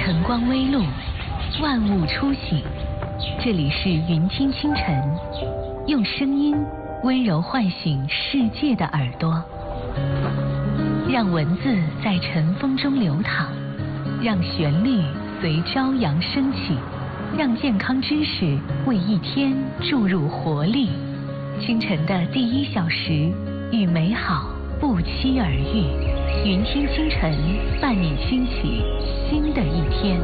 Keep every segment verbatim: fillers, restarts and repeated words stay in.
晨光微露，万物初醒。这里是云听清晨，用声音温柔唤醒世界的耳朵，让文字在晨风中流淌，让旋律随朝阳升起，让健康知识为一天注入活力。清晨的第一小时，与美好不期而遇。云听清晨，伴你兴起新的一天。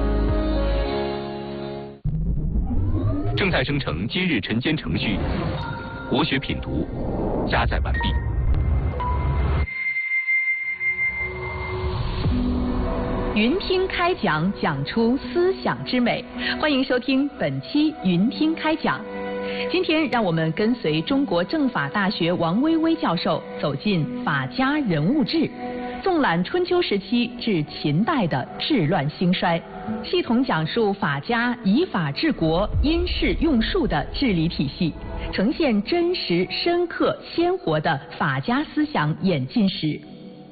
正在生成今日晨间程序，国学品读加载完毕。 云听开讲，讲出思想之美。欢迎收听本期云听开讲。今天让我们跟随中国政法大学王薇薇教授走进法家人物志，纵览春秋时期至秦代的治乱兴衰，系统讲述法家以法治国、因势用术的治理体系，呈现真实、深刻、鲜活的法家思想演进史。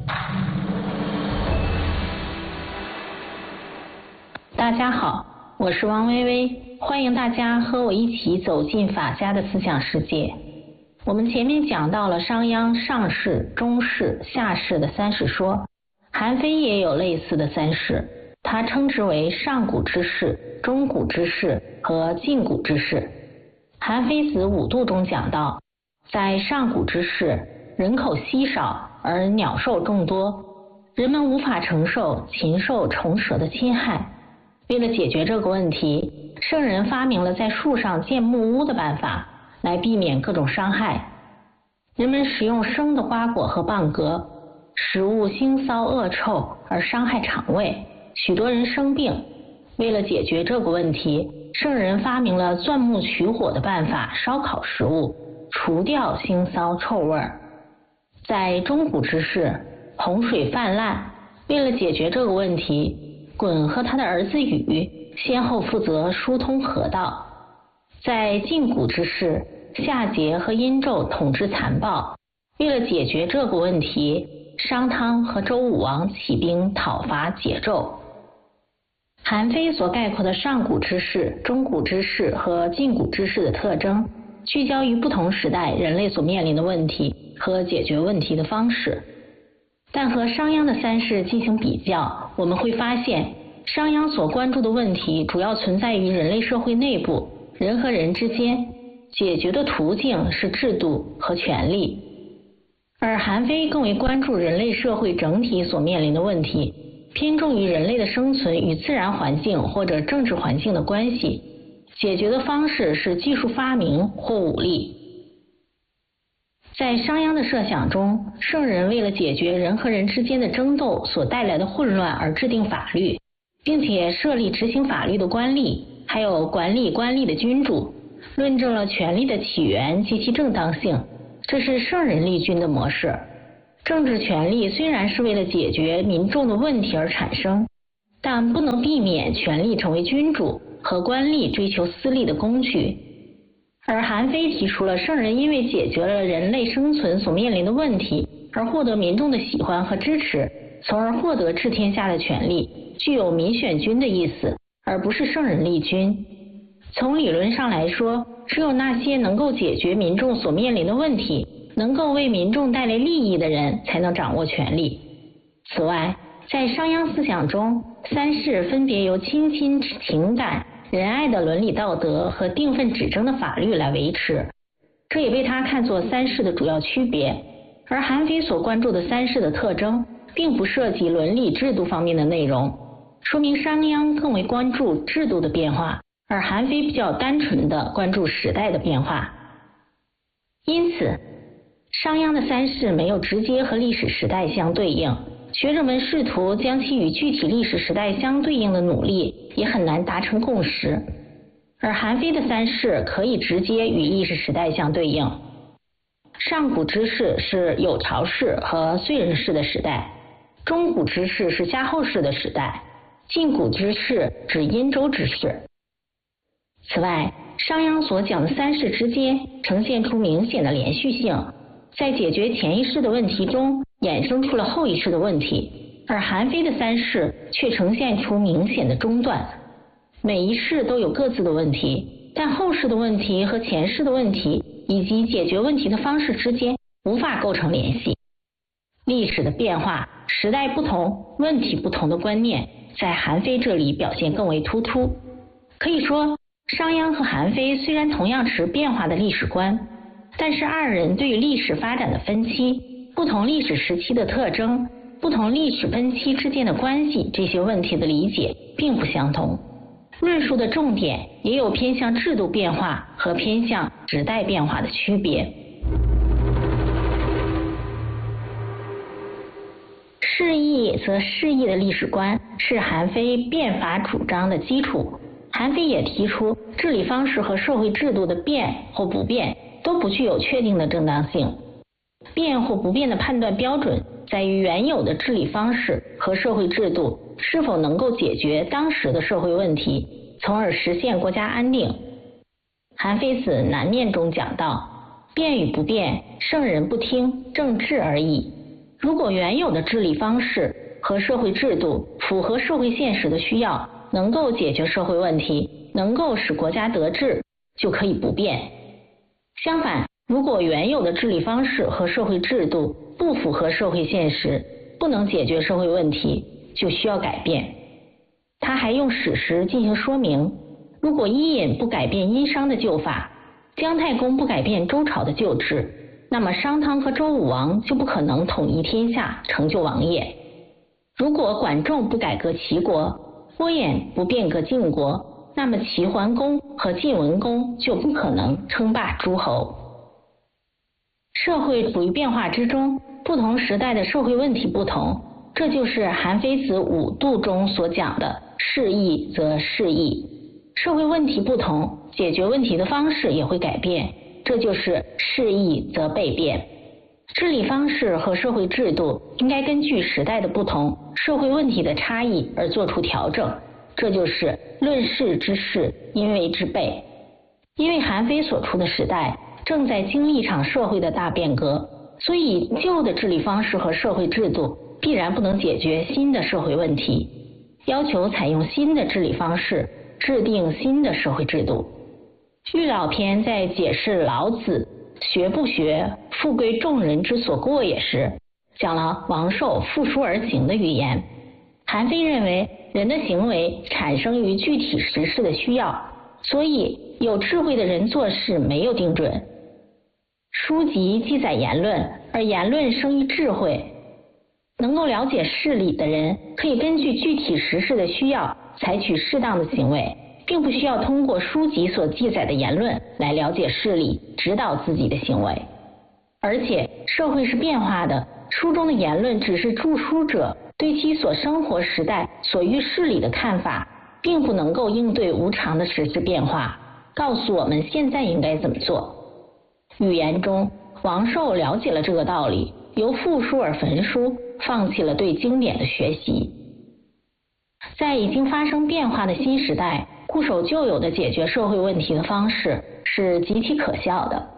大家好，我是王薇薇，欢迎大家和我一起走进法家的思想世界。我们前面讲到了商鞅上士、中士、下士的三士说，韩非也有类似的三士，他称之为上古之士、中古之士和近古之士。韩非子五度中讲到，在上古之士，人口稀少而鸟兽众多，人们无法承受禽兽虫蛇的侵害。为了解决这个问题，圣人发明了在树上建木屋的办法，来避免各种伤害。人们食用生的瓜果和蚌壳，食物腥臊恶臭而伤害肠胃，许多人生病。为了解决这个问题，圣人发明了钻木取火的办法，烧烤食物，除掉腥臊臭味。在中古之世，洪水泛滥，为了解决这个问题，鲧和他的儿子禹先后负责疏通河道。在近古之世，夏桀和殷纣统治残暴，为了解决这个问题，商汤和周武王起兵讨伐桀纣。韩非所概括的上古之世、中古之世和近古之世的特征，聚焦于不同时代人类所面临的问题和解决问题的方式。但和商鞅的三士进行比较，我们会发现，商鞅所关注的问题主要存在于人类社会内部，人和人之间，解决的途径是制度和权力。而韩非更为关注人类社会整体所面临的问题，偏重于人类的生存与自然环境或者政治环境的关系，解决的方式是技术发明或武力。在商鞅的设想中，圣人为了解决人和人之间的争斗所带来的混乱而制定法律，并且设立执行法律的官吏，还有管理官吏的君主，论证了权力的起源及其正当性，这是圣人立君的模式。政治权力虽然是为了解决民众的问题而产生，但不能避免权力成为君主和官吏追求私利的工具。而韩非提出了圣人因为解决了人类生存所面临的问题而获得民众的喜欢和支持，从而获得治天下的权利，具有民选君的意思，而不是圣人立君。从理论上来说，只有那些能够解决民众所面临的问题，能够为民众带来利益的人才能掌握权力。此外，在商鞅思想中，三士分别由亲亲情感、仁爱的伦理道德和定分指征的法律来维持，这也被他看作三士的主要区别。而韩非所关注的三士的特征并不涉及伦理制度方面的内容，说明商鞅更为关注制度的变化，而韩非比较单纯地关注时代的变化。因此，商鞅的三士没有直接和历史时代相对应，学者们试图将其与具体历史时代相对应的努力也很难达成共识。而韩非的三士可以直接与历史时代相对应。上古之世是有巢氏和燧人氏的时代，中古之世是夏后氏的时代，近古之世指殷周之世。此外，商鞅所讲的三世之间呈现出明显的连续性，在解决前一世的问题中衍生出了后一世的问题， 而韩非的三世却呈现出明显的中断。每一世都有各自的问题，但后世的问题和前世的问题以及解决问题的方式之间无法构成联系。历史的变化、时代不同、问题不同的观念，在韩非这里表现更为突出。可以说，商鞅和韩非虽然同样持变化的历史观，但是二人对于历史发展的分期、不同历史时期的特征、不同历史分期之间的关系这些问题的理解并不相同。论述的重点也有偏向制度变化和偏向时代变化的区别。释义则释义的历史观是韩非变法主张的基础。韩非也提出，治理方式和社会制度的变或不变都不具有确定的正当性。变或不变的判断标准在于原有的治理方式和社会制度是否能够解决当时的社会问题，从而实现国家安定。韩非子南面中讲到，变与不变，圣人不听，正治而已。如果原有的治理方式和社会制度符合社会现实的需要，能够解决社会问题，能够使国家得志，就可以不变。相反，如果原有的治理方式和社会制度不符合社会现实，不能解决社会问题，就需要改变。他还用史实进行说明，如果伊尹不改变殷商的旧法，姜太公不改变周朝的旧制，那么商汤和周武王就不可能统一天下，成就王业。如果管仲不改革齐国，郭衍不变革晋国，那么齐桓公和晋文公就不可能称霸诸侯。社会处于变化之中，不同时代的社会问题不同，这就是韩非子五度中所讲的释义则释义。社会问题不同，解决问题的方式也会改变，这就是释义则备变。治理方式和社会制度应该根据时代的不同、社会问题的差异而做出调整，这就是论事之事，因为之备。因为韩非所处的时代正在经历一场社会的大变革，所以旧的治理方式和社会制度必然不能解决新的社会问题，要求采用新的治理方式，制定新的社会制度。玉老篇在解释老子学不学，富贵众人之所过也时，讲了王寿负书而行的语言。韩非认为，人的行为产生于具体时事的需要，所以有智慧的人做事没有定准。书籍记载言论，而言论生于智慧。能够了解事理的人，可以根据具体时事的需要，采取适当的行为，并不需要通过书籍所记载的言论来了解事理，指导自己的行为。而且社会是变化的，书中的言论只是著书者对其所生活时代所遇事理的看法，并不能够应对无常的时事变化，告诉我们现在应该怎么做。语言中，王寿了解了这个道理，由复书而焚书，放弃了对经典的学习。在已经发生变化的新时代，固守旧有的解决社会问题的方式是极其可笑的。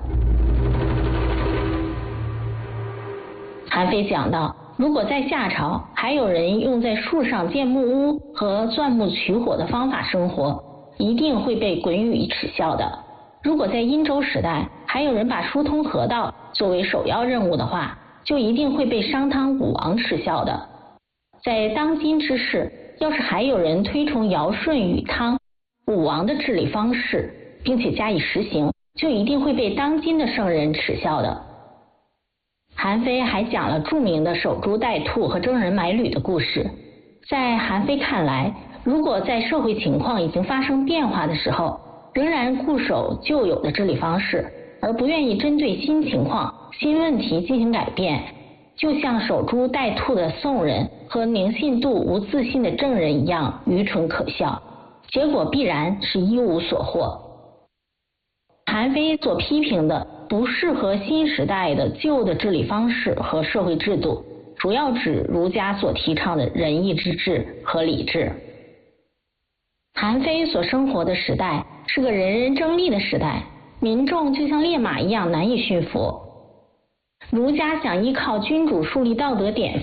韩非讲到，如果在夏朝还有人用在树上建木屋和钻木取火的方法生活，一定会被鲧禹耻笑的。如果在殷周时代还有人把疏通河道作为首要任务的话，就一定会被商汤武王耻笑的。在当今之世，要是还有人推崇尧舜禹汤武王的治理方式，并且加以实行，就一定会被当今的圣人耻笑的。韩非还讲了著名的守株待兔和征人买履的故事。在韩非看来，如果在社会情况已经发生变化的时候，仍然固守旧有的治理方式，而不愿意针对新情况、新问题进行改变，就像守株待兔的宋人和宁信度无自信的郑人一样愚蠢可笑，结果必然是一无所获。韩非所批评的不适合新时代的旧的治理方式和社会制度，主要指儒家所提倡的仁义之治和礼治。韩非所生活的时代是个人人争利的时代，民众就像烈马一样难以驯服。儒家想依靠君主树立道德典范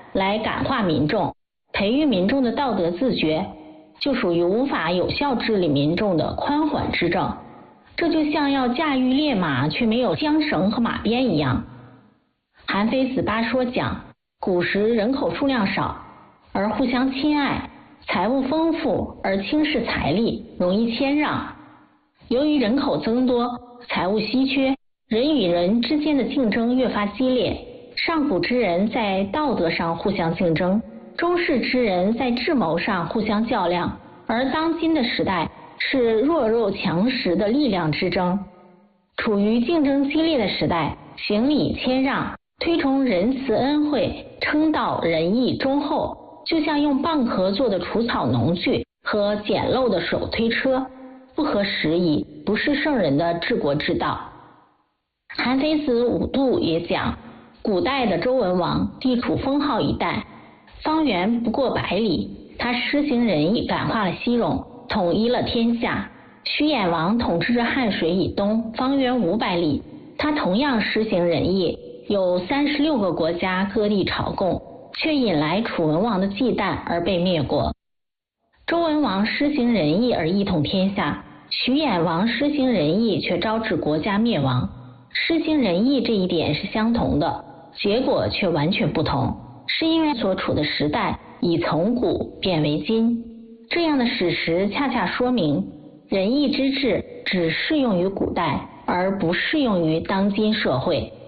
来感化民众，培育民众的道德自觉，就属于无法有效治理民众的宽缓之政。这就像要驾驭烈马却没有缰绳和马鞭一样。韩非子八说讲，古时人口数量少，而互相亲爱，财物丰富而轻视财力，容易谦让。由于人口增多，财物稀缺，人与人之间的竞争越发激烈。上古之人在道德上互相竞争，中世之人在智谋上互相较量，而当今的时代是弱肉强食的力量之争。处于竞争激烈的时代，行礼谦让，推崇仁慈恩惠，称道仁义忠厚，就像用蚌壳做的除草农具和简陋的手推车，不合时宜，不是圣人的治国之道。韩非子五度也讲，古代的周文王地处封号一带，方圆不过百里，他施行仁义，感化了西戎，统一了天下。徐偃王统治着汉水以东，方圆五百里，他同样施行仁义，有三十六个国家各地朝贡，却引来楚文王的忌惮而被灭国。周文王施行仁义而一统天下，徐偃王施行仁义却招致国家灭亡。施行仁义这一点是相同的，结果却完全不同，是因为所处的时代已从古变为今。这样的史实恰恰说明，仁义之治只适用于古代，而不适用于当今社会。